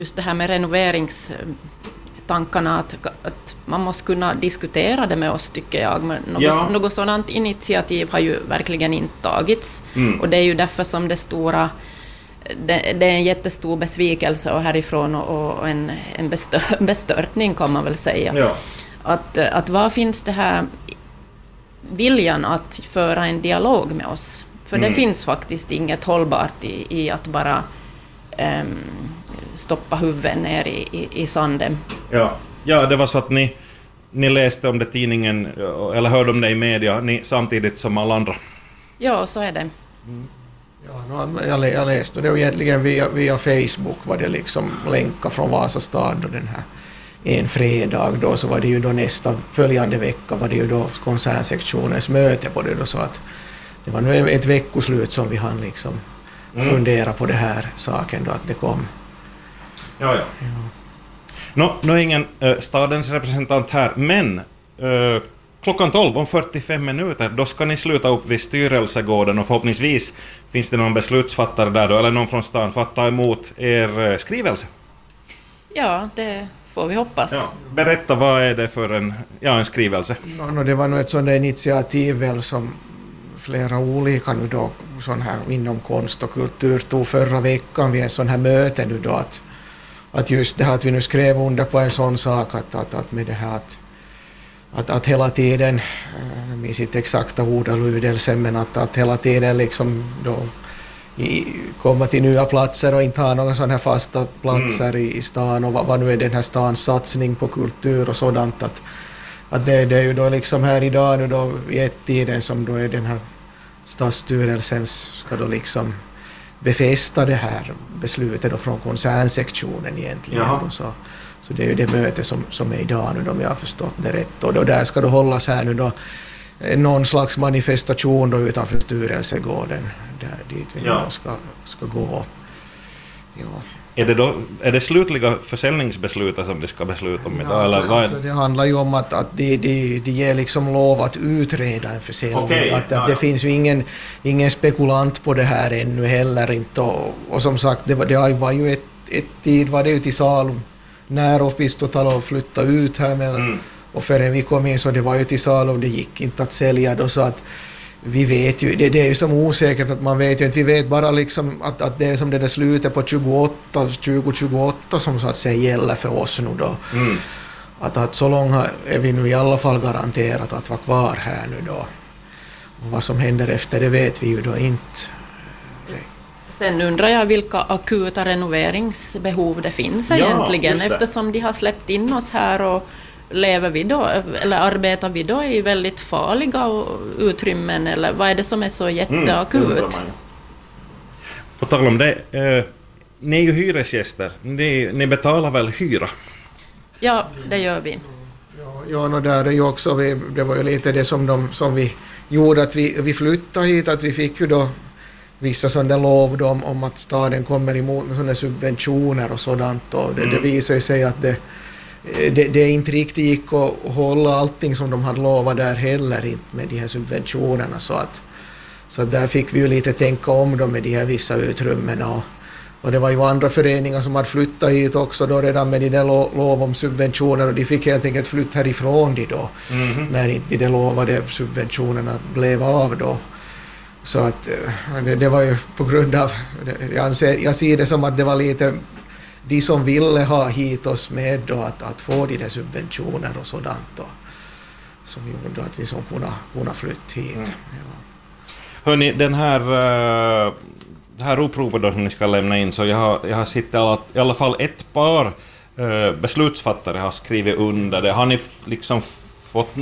Just det här med renoveringstankarna, att man måste kunna diskutera det med oss, tycker jag. Men något sådant initiativ har ju verkligen inte tagits. Och det är ju därför som det är en jättestor besvikelse och härifrån och en bestörtning, kan man väl säga. Ja. Att vad finns det här viljan att föra en dialog med oss? För det finns faktiskt inget hållbart i att bara stoppa huvudet ner i sanden. Ja, det var så att ni läste om det i tidningen eller hörde om det i media samtidigt som alla andra. Ja, så är det. Ja, jag läste det egentligen via Facebook, var det liksom länkar från Vasastad och den här en fredag då, så var det ju då nästa följande vecka var det ju då koncernsektionens möte på det då, så att det var nu ett veckoslut som vi hann liksom fundera på det här saken då, att det kom. Ja. Nu är ingen stadens representant här, men klockan 12 om 45 minuter, då ska ni sluta upp vid styrelsegården och förhoppningsvis finns det någon beslutsfattare där då, eller någon från stan för att ta emot er skrivelse. Ja, det får vi hoppas. Ja. Berätta, vad är det för en skrivelse? Det var nog ett sådant initiativ väl som flera olika nu då, sån här inom konst och kultur tog förra veckan vid en sån här möte nu då, att just det här att vi nu skrev under på en sån sak att med det här att hela tiden, jag minns inte exakta ordalydelsen, men att hela tiden liksom då komma till nya platser och inte ha några sådana här fasta platser i stan, och vad nu är den här stans satsning på kultur och sådant, att det är ju då liksom här idag nu då i ett tiden som då är den här stadsstyrelsen ska då liksom befästa det här beslutet då från koncernsektionen egentligen då, så det är ju det möte som är idag nu, om jag har förstått det rätt, och då där ska då hållas här nu då någon slags manifestation då utanför styrelsegården där dit vi nu då ska gå. Ja. Är det slutliga försäljningsbeslutet som de ska besluta om idag? Eller alltså, det handlar ju om att de ger liksom lov att utreda en försäljning. Okay, det finns ju ingen spekulant på det här ännu heller inte. Och som sagt, det var ju ett tid var det ju till salu när Opistotalov flyttade ut här. Och förrän vi kom in så det var ju till salu och det gick inte att sälja då, så att vi vet ju, det är ju som osäkert att man vet ju inte, vi vet bara liksom att det är som det där slutet på 2028 som så att säga gäller för oss nu då. Att så långt är vi nu i alla fall garanterat att vara kvar här nu då. Och vad som händer efter det vet vi ju då inte. Sen undrar jag vilka akuta renoveringsbehov det finns egentligen, eftersom de har släppt in oss här, och lever vi då, eller arbetar vi då i väldigt farliga utrymmen, eller vad är det som är så jätteakut? På tal om det, ni är ju hyresgäster, ni betalar väl hyra? Ja, det gör vi. Ja, där är ju också, det var ju lite det som vi gjorde, att vi flyttade hit, att vi fick ju då vissa sådana lov om att staden kommer emot med sådana subventioner och sådant, och det visar ju sig att det inte riktigt gick att hålla allting som de hade lovat där heller, inte med de här subventionerna, så där fick vi ju lite tänka om då med de här vissa utrymmena, och det var ju andra föreningar som hade flyttat hit också då redan med de där lov om subventioner, och de fick helt enkelt flytta härifrån de då när inte de lovade subventionerna blev av då. Så att det var ju på grund av, jag ser det som att det var lite de som ville ha hit oss med då, att få de där subventioner och sådant då, som gjorde att vi som kunna flytta hit. Hörrni, det här uppropet då som ni ska lämna in, så jag har sett i alla fall ett par beslutsfattare har skrivit under det. Har ni liksom fått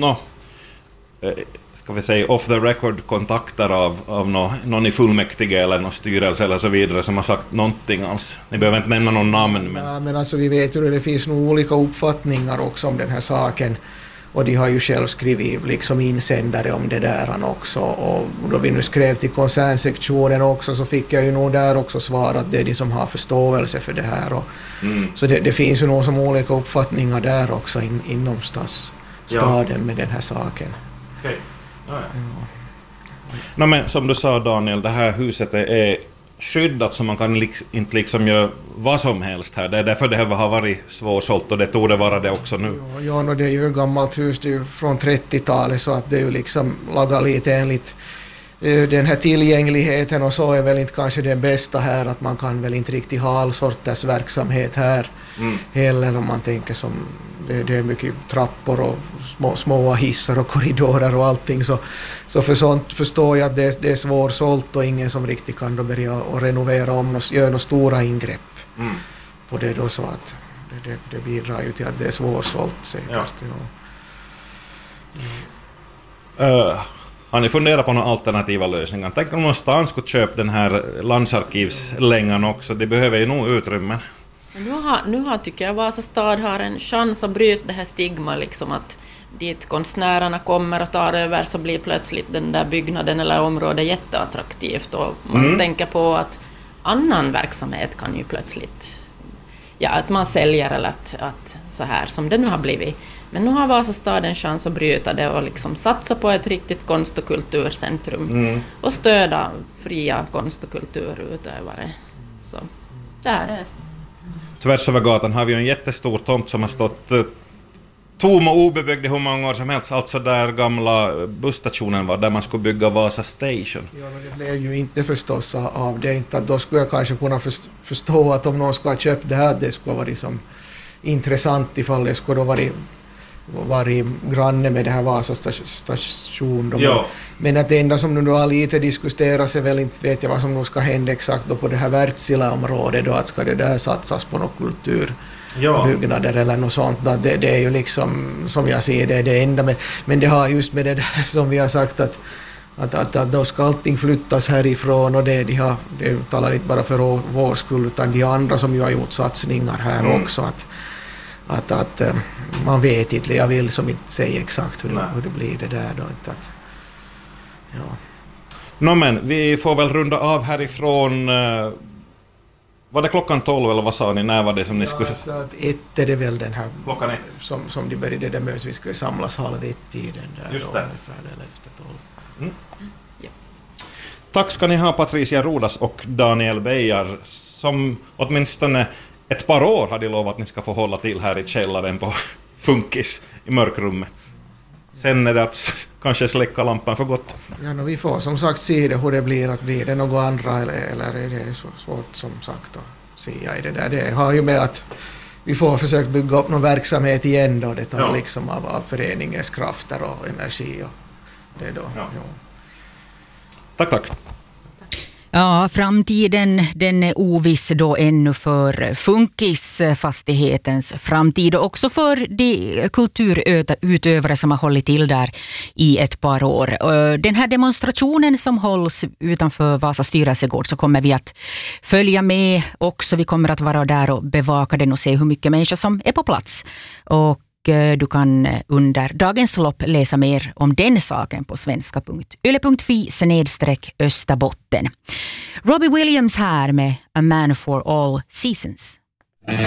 ska vi säga off the record kontakter av någon i fullmäktige eller någon styrelse eller så vidare som har sagt någonting alls? Ni behöver inte nämna någon namn. Men alltså vi vet ju att det finns nog olika uppfattningar också om den här saken, och de har ju själv skrivit liksom insändare om det där också, och då vi nu skrev till koncernsektionen också, så fick jag ju nog där också svar att det är de som har förståelse för det här, och så det finns ju nog som olika uppfattningar där också inom staden med den här saken. Okay. Men som du sa, Daniel, det här huset är skyddat så man kan inte liksom göra vad som helst här. Det är därför det har varit svårsålt och det torde vara det också nu. Ja, det är ju ett gammalt hus, det är ju från 30-talet så att det är ju liksom lagat lite enligt den här tillgängligheten och så är väl inte kanske det bästa här att man kan väl inte riktigt ha all sorters verksamhet här heller om man tänker som det är mycket trappor och små hissar och korridorer och allting så för sånt förstår jag att det är svårsålt och ingen som riktigt kan då börja och renovera om och göra några stora ingrepp på det då så att det bidrar ju till att det är svårsålt säkert. Ja. Har ni funderat på några alternativa lösningar? Tänk om någon stan skulle köpa den här landsarkivslängan också. Det behöver ju nog utrymmen. Nu har tycker jag Vasa stad har en chans att bryta det här stigma liksom att dit konstnärerna kommer och tar över så blir plötsligt den där byggnaden eller området jätteattraktivt och man tänker på att annan verksamhet kan ju plötsligt att man säljer eller att så här som det nu har blivit. Men nu har Vasa stad en chans att bryta det och liksom satsa på ett riktigt konst- och kulturcentrum och stödja fria konst- och kulturutövare. Så där är det. Tvärs över gatan har vi en jättestor tomt som har stått tom och obebyggd i hur många år som helst. Alltså där gamla busstationen var, där man skulle bygga Vasa Station. Ja, men det blev ju inte förstås av det. Inte att då skulle jag kanske kunna förstå att om någon skulle ha köpt det här, det skulle vara liksom intressant ifall det skulle då varit granne med det här Vasa station. Ja. Men att det enda som nu har lite diskuteras är väl inte vet jag vad som nu ska hända exakt då på det här Wärtsilä-området då att ska det där satsas på någon kulturbyggnader eller något sånt. Det är ju liksom som jag ser det enda men det har just med det där som vi har sagt att då ska allting flyttas härifrån och det talar inte bara för vår skull utan de andra som ju har gjort satsningar här också att man vet inte, jag vill som inte säga exakt hur det blir det där då. Men vi får väl runda av härifrån. Var det klockan 12 eller vad sa ni? När var det som ni skulle... Så att ett är det väl den här klockan är. Som de började det mötet, vi skulle samlas 12:30 där just då, det. ungefär eller efter 12. Ja. Tack ska ni ha Patricia Rodas och Daniel Beijer som åtminstone ett par år hade lovat att ni ska få hålla till här i källaren på Funkis i mörkrummet. Sen är det att kanske släcka lampan för gott. Ja, vi får som sagt se det hur det blir, att blir det något andra eller är det så svårt som sagt att säga i det där. Det har ju med att vi får försöka bygga upp någon verksamhet igen då, det tar liksom av föreningens krafter och energi och det då. Ja. Tack. Ja, framtiden den är oviss då ännu för Funkisfastighetens framtid och också för de kulturutövare som har hållit till där i ett par år. Den här demonstrationen som hålls utanför Vasa styrelsegård så kommer vi att följa med också. Vi kommer att vara där och bevaka den och se hur mycket människor som är på plats. Och du kan under dagens lopp läsa mer om den saken på svenska.yle.fi/Österbotten. Robbie Williams här med A Man for All Seasons.